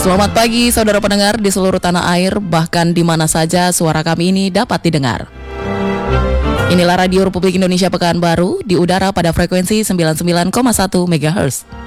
Selamat pagi saudara pendengar di seluruh tanah air, bahkan di mana saja suara kami ini dapat didengar. Inilah Radio Republik Indonesia Pekanbaru di udara pada frekuensi 99,1 MHz.